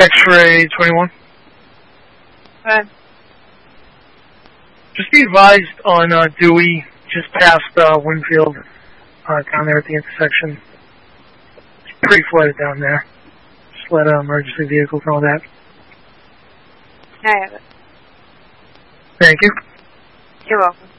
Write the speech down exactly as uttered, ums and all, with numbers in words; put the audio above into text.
X-ray twenty-one. Good. Just be advised on uh, Dewey, just past uh, Winfield, uh, down there at the intersection. It's pretty flooded down there. Just let uh, emergency vehicles know that. I have it. Thank you. You're welcome.